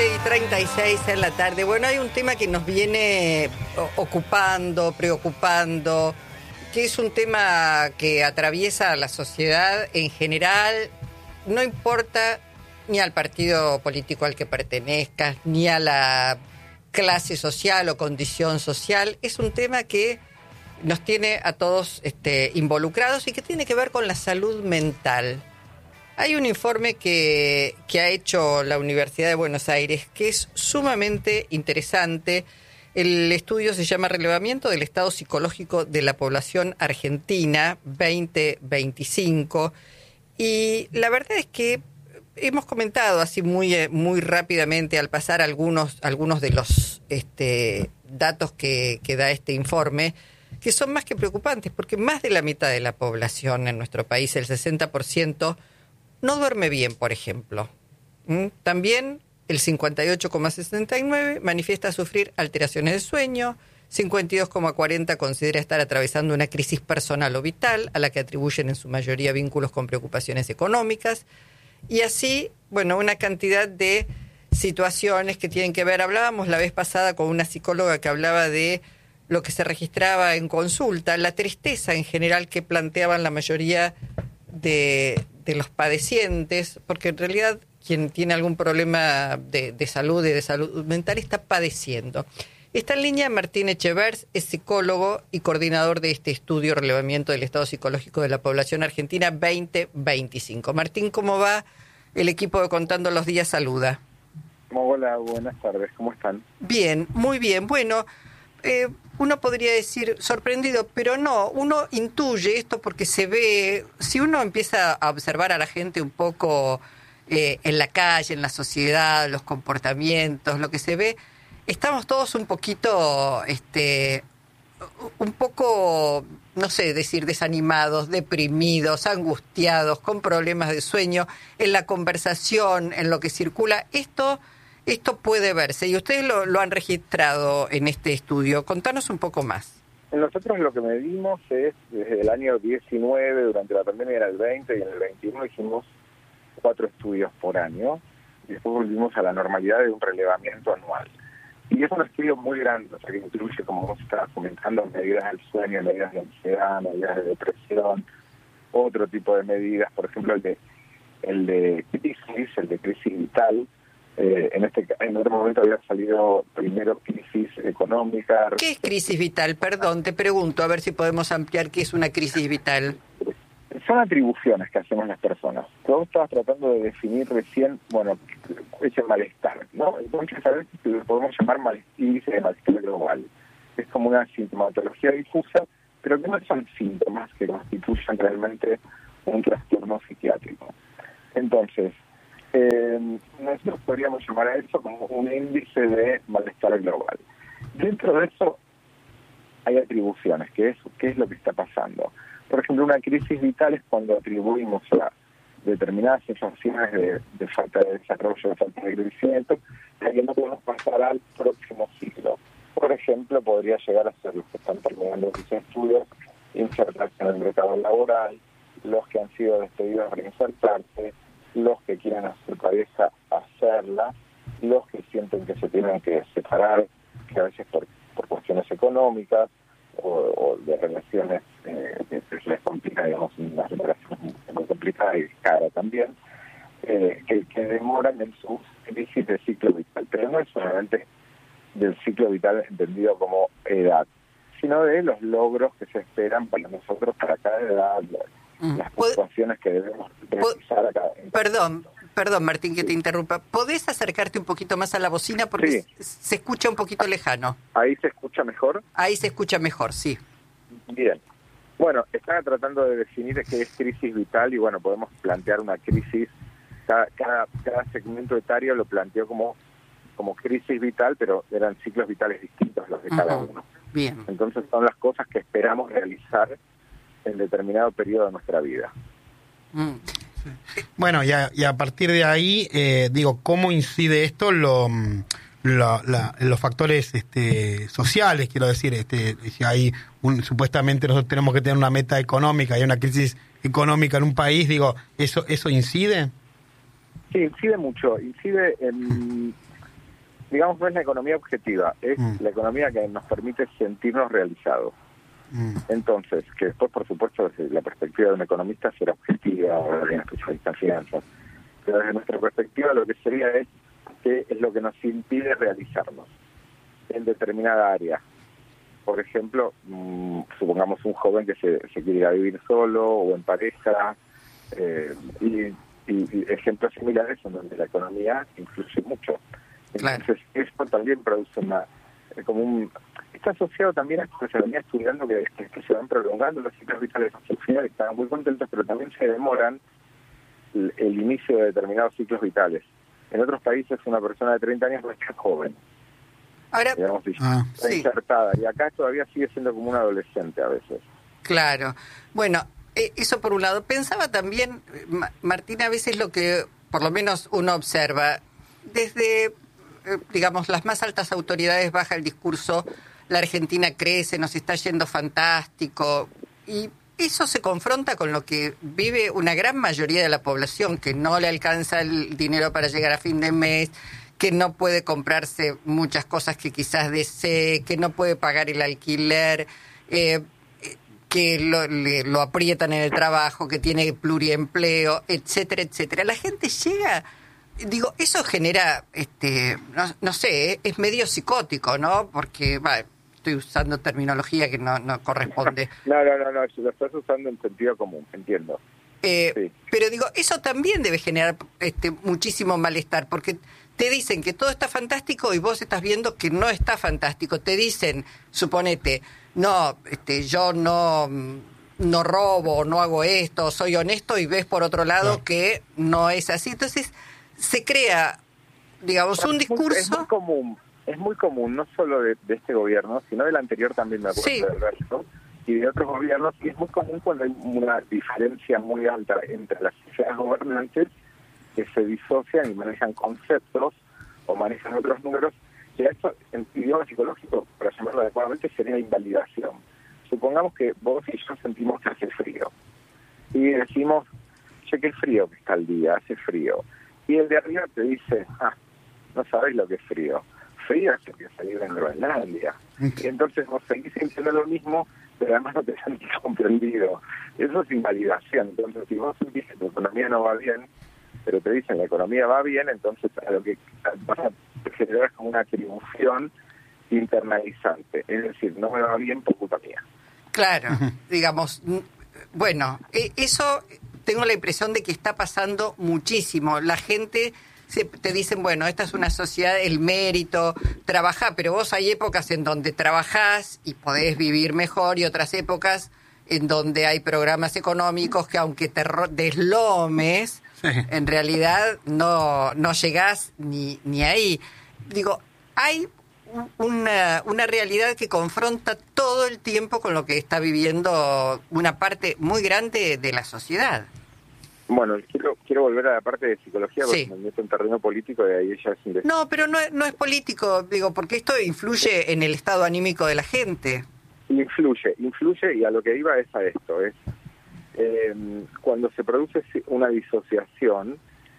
11:36 en la tarde. Bueno, hay un tema que nos viene ocupando, preocupando, que es un tema que atraviesa a la sociedad en general. No importa ni al partido político al que pertenezcas, ni a la clase social o condición social. Es un tema que nos tiene a todos involucrados y que tiene que ver con la salud mental. Hay un informe que ha hecho la Universidad de Buenos Aires que es sumamente interesante. El estudio se llama Relevamiento del Estado Psicológico de la Población Argentina 2025. Y la verdad es que hemos comentado así muy rápidamente al pasar algunos de los datos que da este informe, que son más que preocupantes, porque más de la mitad de la población en nuestro país, el 60%, no duerme bien, por ejemplo. También el 58,69% manifiesta sufrir alteraciones de sueño, 52,40% considera estar atravesando una crisis personal o vital, a la que atribuyen en su mayoría vínculos con preocupaciones económicas, y así, bueno, una cantidad de situaciones que tienen que ver. Hablábamos la vez pasada con una psicóloga que hablaba de lo que se registraba en consulta, la tristeza en general que planteaban la mayoría de los padecientes, porque en realidad quien tiene algún problema de salud y de salud mental está padeciendo. Está en línea Martín Echevers, es psicólogo y coordinador de este estudio Relevamiento del Estado Psicológico de la Población Argentina 2025. Martín, ¿cómo va? El equipo de Contando los Días saluda. Hola, buenas tardes, ¿cómo están? Bien, muy bien. Bueno, uno podría decir sorprendido, pero no, uno intuye esto porque se ve, si uno empieza a observar a la gente un poco en la calle, en la sociedad, los comportamientos, lo que se ve, estamos todos un poquito, no sé decir, desanimados, deprimidos, angustiados, con problemas de sueño, en la conversación, en lo que circula. Esto puede verse, y ustedes lo han registrado en este estudio. Contanos un poco más. Nosotros lo que medimos es, desde el año 19, durante la pandemia era el 20, y en el 21 hicimos 4 estudios por año, y después volvimos a la normalidad de un relevamiento anual. Y es un estudio muy grande, o sea, que incluye, como vos estabas comentando, medidas del sueño, medidas de ansiedad, medidas de depresión, otro tipo de medidas, por ejemplo, el de crisis vital. En otro momento había salido primero crisis económica. ¿Qué es crisis vital? Perdón, te pregunto, a ver si podemos ampliar qué es una crisis vital. Son atribuciones que hacemos las personas. Vos estabas tratando de definir recién, ese malestar, ¿no? Entonces, a veces lo podemos llamar índice de malestar global. Es como una sintomatología difusa, pero que no son síntomas que constituyan realmente un trastorno psiquiátrico. Entonces, nosotros podríamos llamar a eso como un índice de malestar global. Dentro de eso hay atribuciones, que es lo que está pasando. Por ejemplo, una crisis vital es cuando atribuimos a determinadas sensaciones de falta de desarrollo, de falta de crecimiento, que no podemos pasar al próximo ciclo. Por ejemplo, podría llegar a ser los que están terminando sus estudios, insertarse en el mercado laboral, los que han sido despedidos reinsertarse, los que quieran hacer pareja, hacerla, los que sienten que se tienen que separar, que a veces por cuestiones económicas o de relaciones que les complica, digamos, una separación muy complicada y cara también, que demoran en su crisis de ciclo vital. Pero no es solamente del ciclo vital entendido como edad, sino de los logros que se esperan para nosotros, para cada edad, las puntuaciones que debemos realizar a cada edad. Perdón, Martín, que te interrumpa. ¿Podés acercarte un poquito más a la bocina? Porque sí, se escucha un poquito lejano. ¿Ahí se escucha mejor? Ahí se escucha mejor, sí. Bien. Bueno, estaba tratando de definir qué es crisis vital y, podemos plantear una crisis. Cada segmento etario lo planteó como crisis vital, pero eran ciclos vitales distintos los de cada uno. Bien. Entonces son las cosas que esperamos realizar en determinado periodo de nuestra vida. Bueno, y a partir de ahí, ¿cómo incide esto en los factores sociales? Quiero decir, si hay supuestamente nosotros tenemos que tener una meta económica y hay una crisis económica en un país, ¿eso incide? Sí, incide mucho. Incide digamos, no es la economía objetiva, es la economía que nos permite sentirnos realizados. Entonces, que después, por supuesto, desde la perspectiva de un economista será objetiva o de alguien especialista en finanzas, pero desde nuestra perspectiva lo que sería es que es lo que nos impide realizarnos en determinada área. Por ejemplo, supongamos un joven que se quiere ir a vivir solo o en pareja, y ejemplos similares en donde la economía influye mucho. Entonces, esto también produce está asociado también a que se venía estudiando que se van prolongando los ciclos vitales hacia el final, estaban muy contentos, pero también se demoran el inicio de determinados ciclos vitales. En otros países una persona de 30 años no es tan joven. Ahora, digamos, está insertada, y acá todavía sigue siendo como un adolescente a veces. Claro. Bueno, eso por un lado. Pensaba también, Martina, a veces lo que por lo menos uno observa, desde, digamos, las más altas autoridades baja el discurso, la Argentina crece, nos está yendo fantástico, y eso se confronta con lo que vive una gran mayoría de la población, que no le alcanza el dinero para llegar a fin de mes, que no puede comprarse muchas cosas que quizás desee, que no puede pagar el alquiler, que lo aprietan en el trabajo, que tiene pluriempleo, etcétera, etcétera. La gente llega, digo, eso genera, no sé, es medio psicótico, ¿no? Porque, estoy usando terminología que no corresponde. No, lo estás usando en sentido común, entiendo. Sí. Pero digo, eso también debe generar muchísimo malestar, porque te dicen que todo está fantástico y vos estás viendo que no está fantástico. Te dicen, suponete, no, yo no robo, no hago esto, soy honesto, y ves por otro lado que no es así. Entonces se crea, digamos, un discurso... Es muy común, no solo de este gobierno, sino del anterior también, me acuerdo, del resto, y de otros gobiernos, y es muy común cuando hay una diferencia muy alta entre las sociedades gobernantes que se disocian y manejan conceptos o manejan otros números, que esto en idioma psicológico, para llamarlo adecuadamente, sería invalidación. Supongamos que vos y yo sentimos que hace frío, y decimos, che, qué frío que está el día, hace frío, y el de arriba te dice, no sabés lo que es frío. Frío es que salir en Groenlandia. Y entonces vos seguís sintiendo lo mismo, pero además no te sentís comprendido. Eso es invalidación. Entonces, si vos sentís que tu economía no va bien, pero te dicen la economía va bien, entonces a lo que vas a generar es como una atribución internalizante. Es decir, no me va bien por culpa mía. Claro, digamos, bueno, eso tengo la impresión de que está pasando muchísimo. La gente... te dicen, bueno, esta es una sociedad, el mérito, trabaja, pero vos hay épocas en donde trabajás y podés vivir mejor, y otras épocas en donde hay programas económicos que aunque te deslomes, en realidad no llegás ni ahí. Digo, hay una realidad que confronta todo el tiempo con lo que está viviendo una parte muy grande de la sociedad. Bueno, quiero volver a la parte de psicología, porque me meto en terreno político y ahí ella es... No, pero no es político, digo, porque esto influye en el estado anímico de la gente. Influye, y a lo que iba es a esto, es cuando se produce una disociación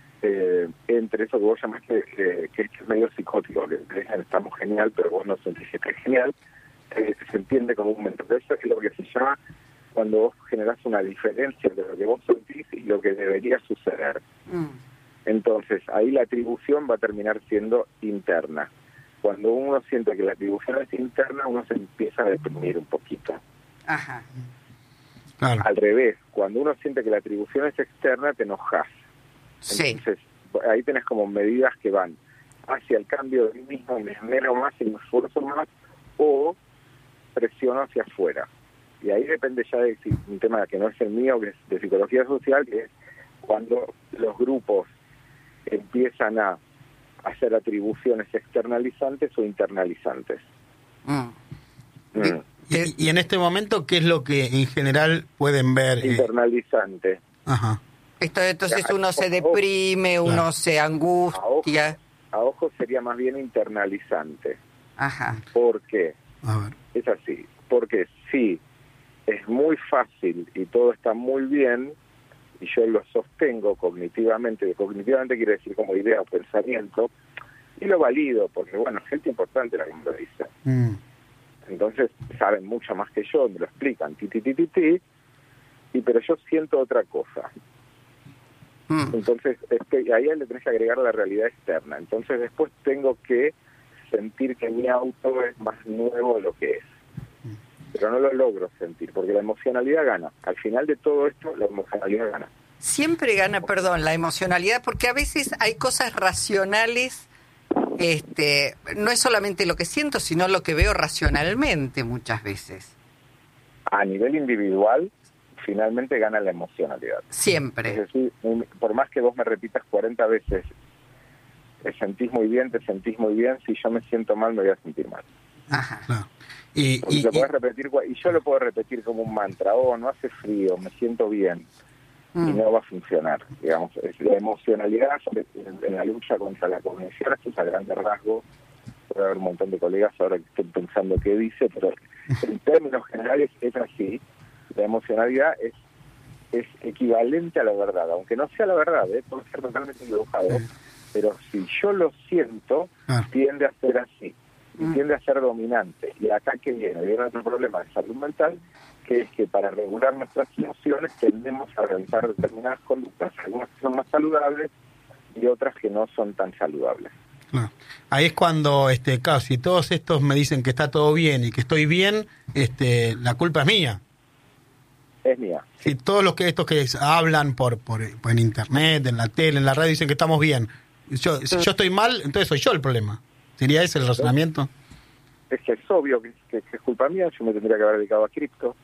entre eso que vos llamás que es medio psicótico, que te dicen estamos genial, pero vos no sentís que es genial, se entiende comúnmente. Pero eso es lo que se llama cuando vos generás una diferencia entre lo que vos sentís y lo que debería suceder. Entonces, ahí la atribución va a terminar siendo interna. Cuando uno siente que la atribución es interna, uno se empieza a deprimir un poquito. Ajá. Claro. Al revés, cuando uno siente que la atribución es externa, te enojas. Entonces, ahí tenés como medidas que van hacia el cambio de mí mismo, me esmero más y me esfuerzo más, o presiono hacia afuera. Y ahí depende ya de un tema que no es el mío, que es de psicología social, que es cuando los grupos empiezan a hacer atribuciones externalizantes o internalizantes. Y en este momento, ¿qué es lo que en general pueden ver? Internalizante. Ajá. Entonces uno se deprime, uno se angustia. A ojo sería más bien internalizante. Ajá. ¿Por qué? A ver. Es así. Porque sí, es muy fácil y todo está muy bien, y yo lo sostengo cognitivamente. Cognitivamente quiere decir como idea o pensamiento. Y lo valido, porque bueno, gente importante la que me lo dice. Entonces saben mucho más que yo, me lo explican, pero yo siento otra cosa. Entonces ahí le tenés que agregar la realidad externa. Entonces después tengo que sentir que mi auto es más nuevo de lo que es. Pero no lo logro sentir, porque la emocionalidad gana. Al final de todo esto, la emocionalidad gana. Siempre gana, la emocionalidad, porque a veces hay cosas racionales, no es solamente lo que siento, sino lo que veo racionalmente muchas veces. A nivel individual, finalmente gana la emocionalidad. Siempre. Es decir, por más que vos me repitas 40 veces, te sentís muy bien, si yo me siento mal, me voy a sentir mal. Ajá. Claro. Lo podés repetir, y yo lo puedo repetir como un mantra, no hace frío, me siento bien, y no va a funcionar, digamos. La emocionalidad en la lucha contra la cognición, esto es a grandes rasgos. Puede haber un montón de colegas ahora que estén pensando qué dice, pero en términos generales es así. La emocionalidad es equivalente a la verdad, aunque no sea la verdad, puede ser totalmente equivocado, pero si yo lo siento, tiende a ser así, y tiende a ser dominante. Y acá que viene otro problema de salud mental, que es que para regular nuestras emociones tendemos a realizar determinadas conductas, algunas que son más saludables y otras que no son tan saludables. Claro. Ahí es cuando, claro, si todos estos me dicen que está todo bien y que estoy bien, la culpa es mía. Es mía. Si todos estos que hablan por en internet, en la tele, en la radio, dicen que estamos bien, si yo estoy mal, entonces soy yo el problema. ¿Sería ese el razonamiento? Es que es obvio que es culpa mía, yo me tendría que haber dedicado a cripto.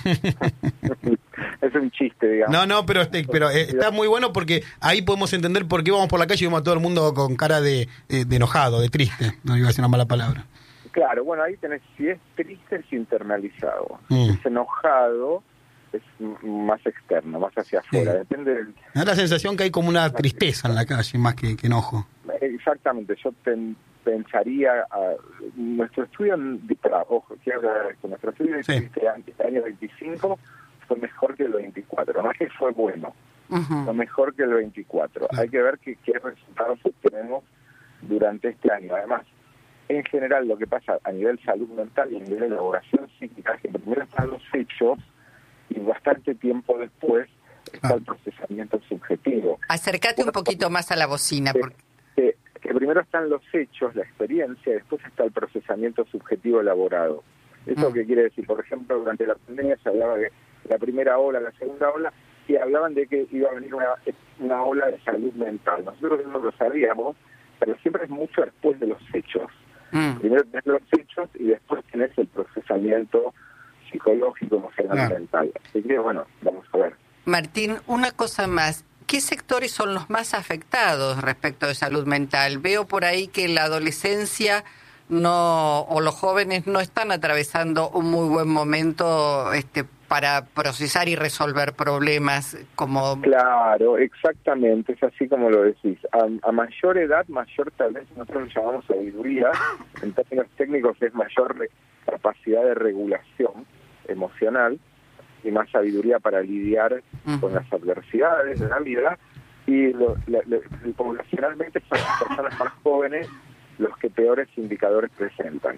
Es un chiste, digamos. No, pero está muy bueno, porque ahí podemos entender por qué vamos por la calle y vemos a todo el mundo con cara de enojado, de triste. No iba a decir una mala palabra. Claro, bueno, ahí tenés, si es triste es internalizado, si es enojado es más externo, más hacia afuera. Depende del... Me da la sensación que hay como una tristeza en la calle, más que enojo. Exactamente, yo pensaría, nuestro estudio, ojo, quiero aclarar esto, nuestro estudio de este año 25 fue mejor que el 24, no es que fue bueno, fue mejor que el 24. Hay que ver qué resultados obtenemos durante este año. Además, en general lo que pasa a nivel salud mental y a nivel de elaboración psíquica es que primero están los hechos y bastante tiempo después está el procesamiento subjetivo. Acércate un poquito más a la bocina. Que primero están los hechos, la experiencia, y después está el procesamiento subjetivo elaborado. ¿Eso qué quiere decir? Por ejemplo, durante la pandemia se hablaba de la primera ola, la segunda ola, y hablaban de que iba a venir una ola de salud mental. Nosotros no lo sabíamos, pero siempre es mucho después de los hechos. Primero tenés los hechos y después tenés el procesamiento psicológico, emocional, mental. Así que, bueno, vamos a ver. Martín, una cosa más. ¿Qué sectores son los más afectados respecto de salud mental? Veo por ahí que la adolescencia o los jóvenes no están atravesando un muy buen momento para procesar y resolver problemas como... Claro, exactamente, es así como lo decís. A mayor edad, mayor tal vez, nosotros lo llamamos sabiduría, en términos técnicos es mayor capacidad de regulación emocional y más sabiduría para lidiar con las adversidades de la vida, y poblacionalmente son las personas más jóvenes los que peores indicadores presentan.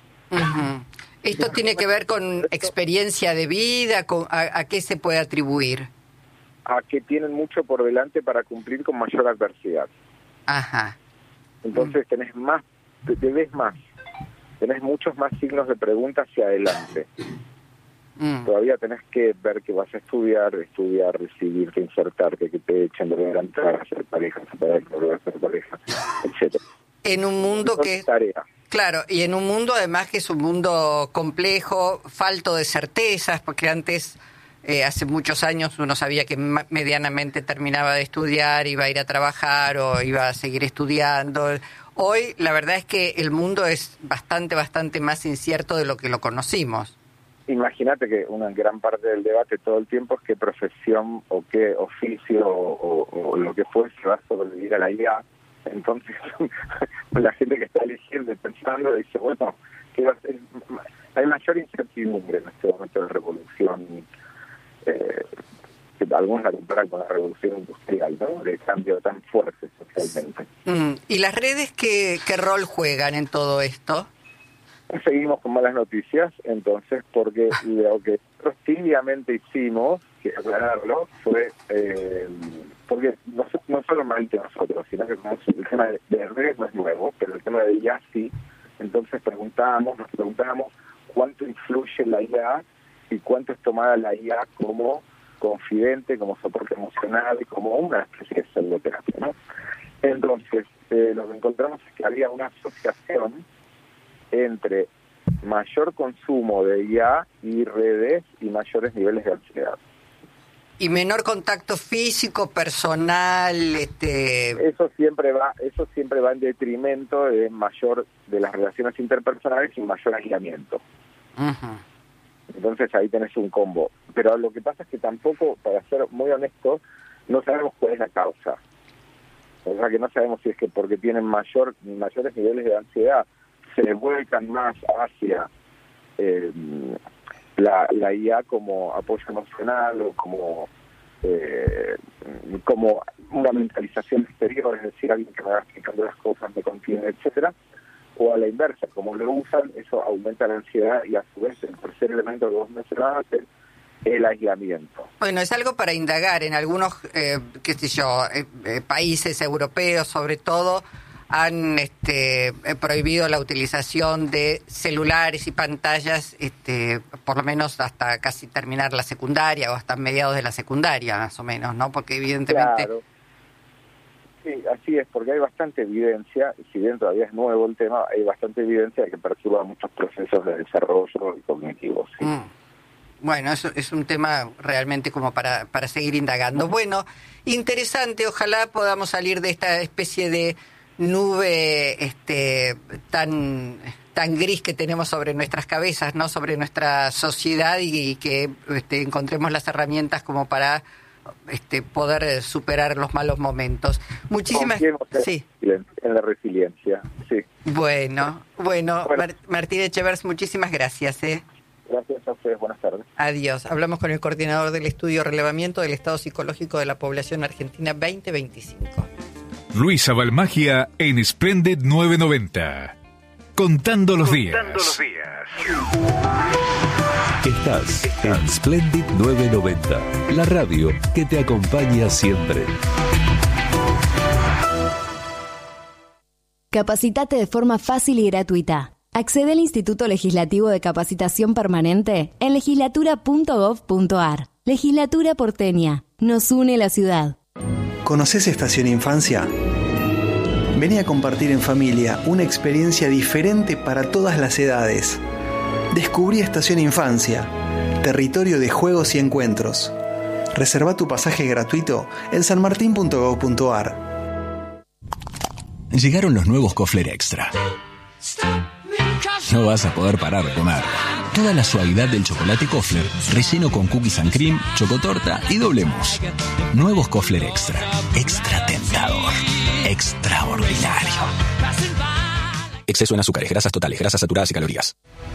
¿Esto tiene que ver con experiencia de vida? ¿A qué se puede atribuir? A que tienen mucho por delante para cumplir con mayor adversidad. Entonces tenés más, te ves más, tenés muchos más signos de pregunta hacia adelante. Todavía tenés que ver que vas a estudiar, recibirte, insertarte, que te echen, volver a entrar, hacer pareja, volver a hacer pareja, etcétera. En un mundo que... Tarea. Claro, y en un mundo además que es un mundo complejo, falto de certezas, porque antes, hace muchos años, uno sabía que medianamente terminaba de estudiar, iba a ir a trabajar o iba a seguir estudiando. Hoy la verdad es que el mundo es bastante más incierto de lo que lo conocimos. Imagínate que una gran parte del debate todo el tiempo es qué profesión o qué oficio o lo que fuese va a sobrevivir a la IA. Entonces, la gente que está eligiendo y pensando dice, bueno, ¿qué va a ser? Hay mayor incertidumbre en este momento de revolución, que algunos la comparan con la revolución industrial, ¿no? De cambio tan fuerte social. socialmente. ¿Y las redes qué rol juegan en todo esto? Seguimos con malas noticias, entonces, porque lo que nosotros tibiamente hicimos, que aclararlo, fue, porque no solamente nosotros, sino que como el tema de redes no es nuevo, pero el tema de IA sí, entonces nos preguntábamos cuánto influye la IA y cuánto es tomada la IA como confidente, como soporte emocional, como una especie de pseudoterapia, ¿no? Entonces, lo que encontramos es que había una asociación entre mayor consumo de IA y redes y mayores niveles de ansiedad. Y menor contacto físico, personal, Eso siempre va en detrimento de las relaciones interpersonales y mayor aislamiento. Uh-huh. Entonces ahí tenés un combo. Pero lo que pasa es que tampoco, para ser muy honesto, no sabemos cuál es la causa. O sea que no sabemos si es que porque tienen mayores niveles de ansiedad se vuelcan más hacia la IA como apoyo emocional o como una mentalización exterior, es decir, alguien que me va explicando las cosas, me contiene, etcétera, o a la inversa, como lo usan, eso aumenta la ansiedad y a su vez el tercer elemento que vos mencionabas es el aislamiento. Bueno, es algo para indagar. En algunos, países europeos, sobre todo, han prohibido la utilización de celulares y pantallas, por lo menos hasta casi terminar la secundaria o hasta mediados de la secundaria, más o menos, ¿no? Porque evidentemente... Claro. Sí, así es, porque hay bastante evidencia, si bien todavía es nuevo el tema, hay bastante evidencia de que perturba muchos procesos de desarrollo cognitivos. ¿Sí? Bueno, eso es un tema realmente como para seguir indagando. Bueno, interesante, ojalá podamos salir de esta especie de nube tan gris que tenemos sobre nuestras cabezas, ¿no? Sobre nuestra sociedad y que encontremos las herramientas como para poder superar los malos momentos. Muchísimas gracias. En la resiliencia, sí. Bueno. Martín Echevers, muchísimas gracias. Gracias a ustedes, buenas tardes. Adiós. Hablamos con el coordinador del estudio Relevamiento del Estado Psicológico de la Población Argentina 2025. Luisa Balmagia en Splendid 990. Contando los días. Estás en Splendid 990, la radio que te acompaña siempre. Capacitate de forma fácil y gratuita. Accede al Instituto Legislativo de Capacitación Permanente en legislatura.gov.ar. Legislatura porteña. Nos une la ciudad. ¿Conoces Estación Infancia? Vení a compartir en familia una experiencia diferente para todas las edades. Descubrí Estación Infancia, territorio de juegos y encuentros. Reserva tu pasaje gratuito en sanmartin.gov.ar. Llegaron los nuevos Kofler Extra. No vas a poder parar de comer. Toda la suavidad del chocolate Kofler, relleno con cookies and cream, chocotorta y doble mousse. Nuevos Kofler Extra. Extra tentador. Extraordinario. Exceso en azúcares, grasas totales, grasas saturadas y calorías.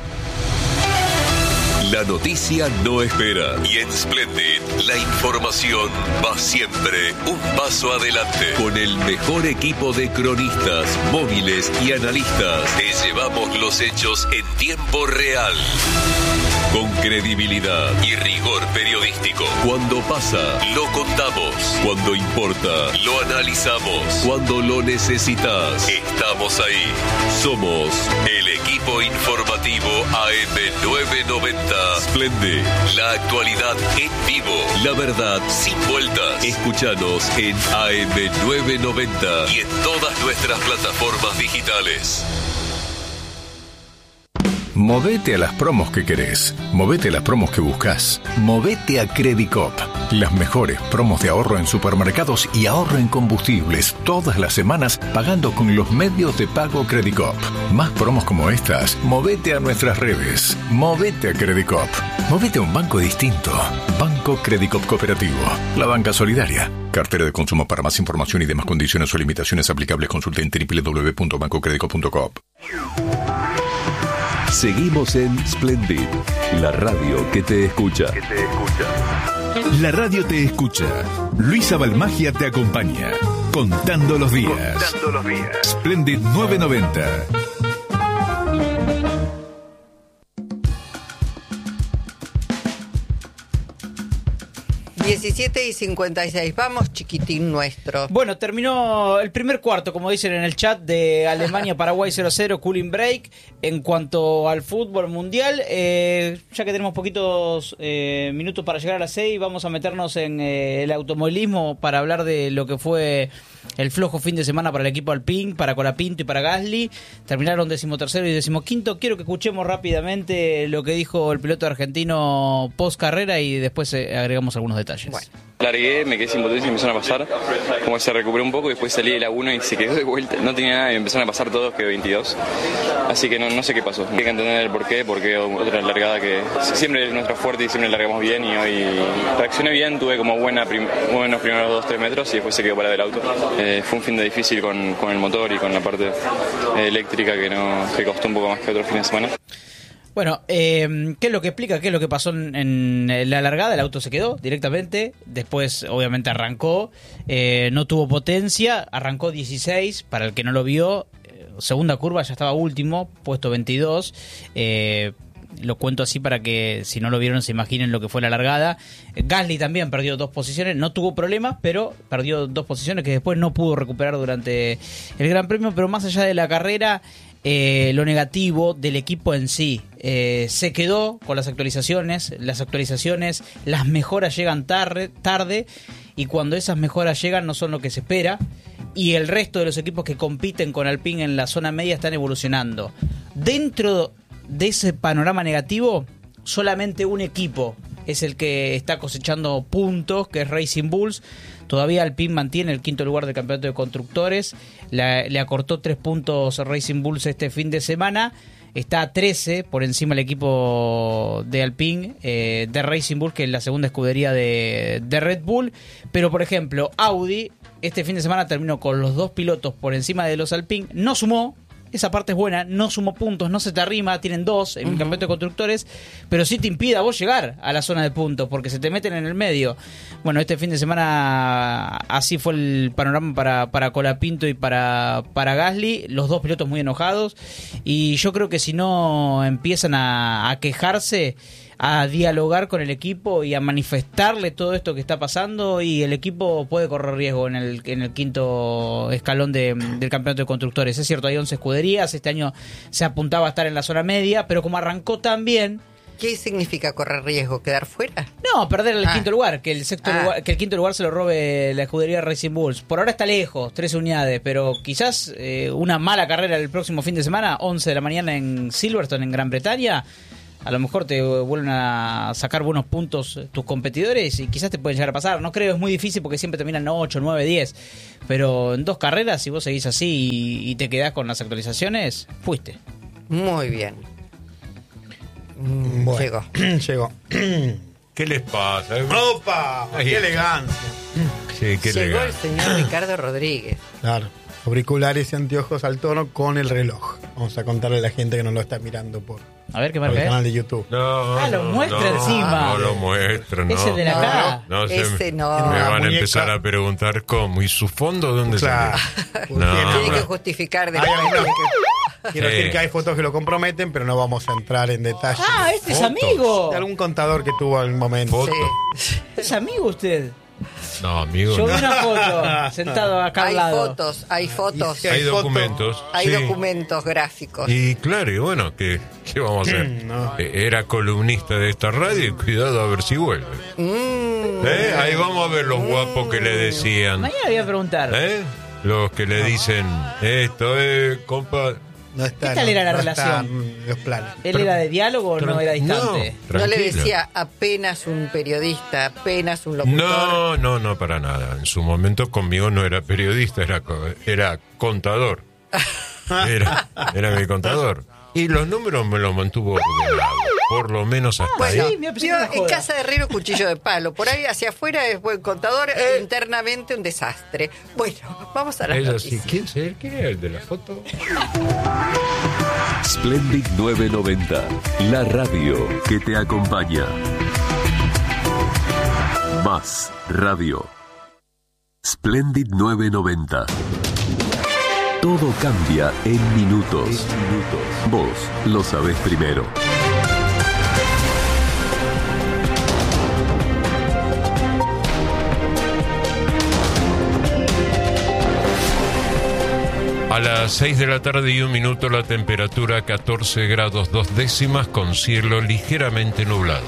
La noticia no espera y en Splendid la información va siempre un paso adelante. Con el mejor equipo de cronistas, móviles y analistas te llevamos los hechos en tiempo real. Con credibilidad y rigor periodístico. Cuando pasa, lo contamos. Cuando importa, lo analizamos. Cuando lo necesitas, estamos ahí. Somos el equipo informativo AM990. Splendid, la actualidad en vivo. La verdad sin vueltas. Escúchanos en AM990 y en todas nuestras plataformas digitales. Movete a las promos que querés. Movete a las promos que buscas. Movete a Credicop. Las mejores promos de ahorro en supermercados y ahorro en combustibles. Todas las semanas pagando con los medios de pago Credicop. Más promos como estas. Movete a nuestras redes. Movete a Credicop. Movete a un banco distinto. Banco Credicop Cooperativo. La banca solidaria. Cartera de consumo. Para más información y demás condiciones o limitaciones aplicables, consulte en www.bancocredicop.coop. Seguimos en Splendid, la radio que te escucha. La radio te escucha. Luisa Balmagia te acompaña. Contando los días. Splendid 990. 17:56. Vamos, chiquitín nuestro. Bueno, terminó el primer cuarto, como dicen en el chat, de Alemania-Paraguay 0-0, cooling break. En cuanto al fútbol mundial, ya que tenemos poquitos minutos para llegar a las 6, vamos a meternos en el automovilismo para hablar de lo que fue el flojo fin de semana para el equipo Alpine, para Colapinto y para Gasly. Terminaron 13º y 15º. Quiero que escuchemos rápidamente lo que dijo el piloto argentino post carrera y después agregamos algunos detalles. Bueno. Largué, me quedé sin potencia y me empezaron a pasar. Como se recuperó un poco y después salí de la 1 y se quedó de vuelta. No tenía nada y me empezaron a pasar todos, quedé 22. Así que no sé qué pasó. Hay que entender el porqué, porque otra largada que siempre es nuestra fuerte y siempre largamos bien. Y hoy reaccioné bien, tuve como buenos primeros 2-3 metros y después se quedó parado el auto. Fue un fin de difícil con el motor y con la parte eléctrica que costó un poco más que otro fin de semana. Bueno, ¿qué es lo que explica? ¿Qué es lo que pasó en la largada? El auto se quedó directamente, después obviamente arrancó, no tuvo potencia, arrancó 16, para el que no lo vio, segunda curva ya estaba último, puesto 22, lo cuento así para que si no lo vieron se imaginen lo que fue la largada. Gasly también perdió 2 posiciones, no tuvo problemas, pero perdió 2 posiciones que después no pudo recuperar durante el Gran Premio, pero más allá de la carrera, lo negativo del equipo en sí, se quedó con las actualizaciones, las mejoras llegan tarde y cuando esas mejoras llegan no son lo que se espera y el resto de los equipos que compiten con Alpine en la zona media están evolucionando. Dentro de ese panorama negativo, solamente un equipo es el que está cosechando puntos, que es Racing Bulls. Todavía Alpine mantiene el 5º lugar del campeonato de constructores, le acortó 3 puntos Racing Bulls este fin de semana, está a 13 por encima el equipo de Alpine, de Racing Bulls, que es la segunda escudería de Red Bull, pero por ejemplo Audi este fin de semana terminó con los 2 pilotos por encima de los Alpine, no sumó. Esa parte es buena, no sumó puntos, no se te arrima, tienen 2 en el campeonato de constructores, pero sí te impide a vos llegar a la zona de puntos, porque se te meten en el medio. Bueno, este fin de semana así fue el panorama para Colapinto y para Gasly, los 2 pilotos muy enojados, y yo creo que si no empiezan a quejarse, a dialogar con el equipo y a manifestarle todo esto que está pasando, y el equipo puede correr riesgo en el 5º escalón del campeonato de constructores. Es cierto, hay 11 escuderías, este año se apuntaba a estar en la zona media, pero como arrancó tan bien... ¿Qué significa correr riesgo? ¿Quedar fuera? No, perder el 5º lugar, que el 5º lugar se lo robe la escudería Racing Bulls. Por ahora está lejos, 13 unidades, pero quizás una mala carrera el próximo fin de semana, 11 de la mañana en Silverstone, en Gran Bretaña, a lo mejor te vuelven a sacar buenos puntos tus competidores y quizás te pueden llegar a pasar. No creo, es muy difícil porque siempre terminan 8, 9, 10. Pero en 2 carreras, si vos seguís así y te quedás con las actualizaciones, fuiste. Muy bien. Bueno, llegó. ¿Qué les pasa? ¡Opa! ¡Qué elegancia! Sí, qué Llegó elegancia. el señor Ricardo Rodríguez. Claro. Auriculares y anteojos al tono con el reloj. Vamos a contarle a la gente que no lo está mirando por A ver qué el marca es. canal de YouTube. No, lo muestra encima. No lo muestra, no. Ese de la cara. No, Ese no. Me van a muñeca. empezar a preguntar cómo. ¿Y su fondo dónde Claro. salió? No, Tiene que no. justificar Hay después. algunos Quiero Sí. decir que hay fotos que lo comprometen, pero no vamos a entrar en detalle. Ah, este es Fotos. amigo. De algún contador que tuvo en un momento. Foto. Sí. Es amigo usted. No, amigo. Yo vi no. una foto sentado acá al Hay lado. fotos, hay fotos. Sí, Hay foto. documentos. Hay sí. documentos gráficos. Y claro, y bueno, ¿qué vamos a hacer? No. Era columnista de esta radio y cuidado a ver si vuelve. Ahí vamos a ver los guapos que le decían. Mañana voy a preguntar. Los que le dicen, esto es, compa... No está, ¿Qué tal era la no relación? está en los planes. ¿Él era de diálogo o no era distante? No le tranquilo. decía apenas un periodista, apenas un locutor. No, para nada. En su momento conmigo no era periodista, era contador. Era mi contador. Y los números me los mantuvo ordenado, por lo menos hasta Bueno, ahí. me vio, una en joda. casa de herrero cuchillo de palo. Por ahí hacia afuera es buen contador, internamente un desastre. Bueno, vamos a las Es así. noticias. ¿Quién era el de la foto? Splendid 990, la radio que te acompaña. Más radio. Splendid 990. Todo cambia en minutos. Vos lo sabés primero. A las 6 de la tarde y 1 minuto, la temperatura 14 grados 2 décimas con cielo ligeramente nublado.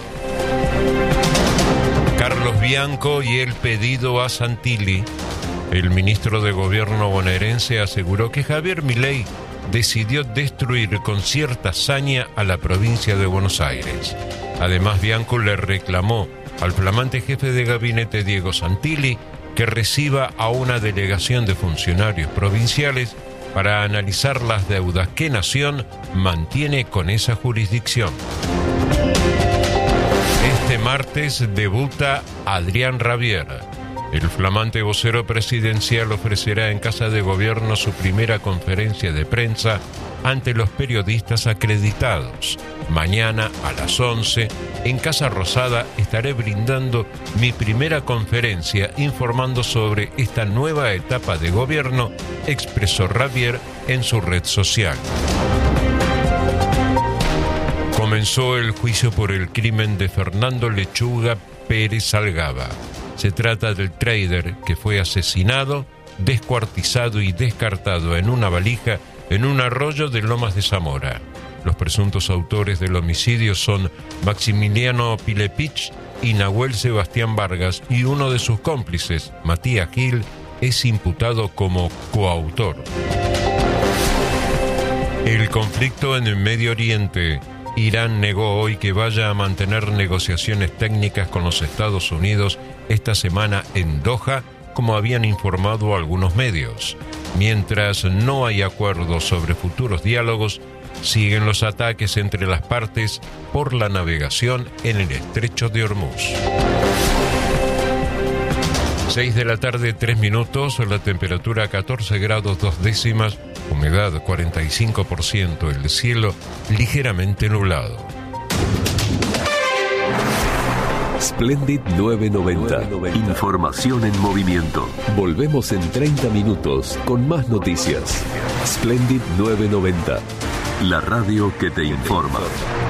Carlos Bianco y el pedido a Santilli. El ministro de Gobierno bonaerense aseguró que Javier Milei decidió destruir con cierta saña a la provincia de Buenos Aires. Además, Bianco le reclamó al flamante jefe de gabinete Diego Santilli que reciba a una delegación de funcionarios provinciales para analizar las deudas que Nación mantiene con esa jurisdicción. Este martes debuta Adrián Rabier. El flamante vocero presidencial ofrecerá en Casa de Gobierno su primera conferencia de prensa ante los periodistas acreditados. Mañana a las 11, en Casa Rosada, estaré brindando mi primera conferencia informando sobre esta nueva etapa de gobierno, expresó Rabier en su red social. Comenzó el juicio por el crimen de Fernando Lechuga Pérez Algaba. Se trata del trader que fue asesinado, descuartizado y descartado en una valija en un arroyo de Lomas de Zamora. Los presuntos autores del homicidio son Maximiliano Pilepich y Nahuel Sebastián Vargas, y uno de sus cómplices, Matías Gil, es imputado como coautor. El conflicto en el Medio Oriente. Irán negó hoy que vaya a mantener negociaciones técnicas con los Estados Unidos esta semana en Doha, como habían informado algunos medios. Mientras no hay acuerdos sobre futuros diálogos, siguen los ataques entre las partes por la navegación en el estrecho de Hormuz. 6 de la tarde, 3 minutos, la temperatura 14 grados 2 décimas, humedad 45%, el cielo ligeramente nublado. Splendid 990. Información en movimiento. Volvemos en 30 minutos con más noticias. Splendid 990. La radio que te informa.